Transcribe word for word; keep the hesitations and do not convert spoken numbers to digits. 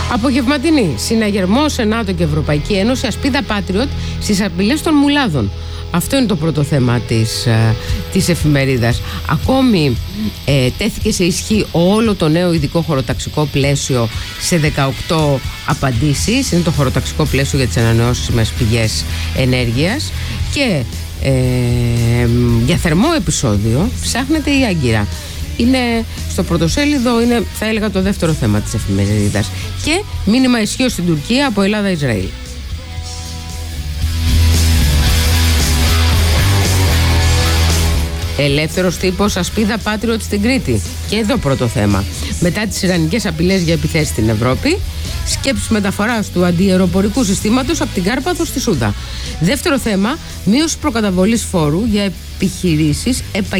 Απογευματινή. Συναγερμό σε ΝΑΤΟ και Ευρωπαϊκή Ένωση, ασπίδα Patriot στις απειλές των μουλάδων. Αυτό είναι το πρώτο θέμα της, της εφημερίδας. Ακόμη ε, τέθηκε σε ισχύ όλο το νέο ειδικό χωροταξικό πλαίσιο σε δεκαοκτώ απαντήσεις. Είναι το χωροταξικό πλαίσιο για τις ανανεώσιμες πηγές ενέργειας. Και ε, για θερμό επεισόδιο ψάχνεται η Άγκυρα. Είναι στο πρωτοσέλιδο, είναι θα έλεγα το δεύτερο θέμα της εφημερίδας. Και μήνυμα ισχύω στην Τουρκία από Ελλάδα-Ισραήλ. Ελεύθερος τύπος, ασπίδα Patriot στην Κρήτη. Και εδώ πρώτο θέμα. Μετά τις ιρανικές απειλές για επιθέσεις στην Ευρώπη, σκέψη μεταφοράς του αντιαεροπορικού συστήματος από την Κάρπαθο στη Σούδα. Δεύτερο θέμα, μείωση προκαταβολής φόρου για επιχειρήσεις επαγγελματικές.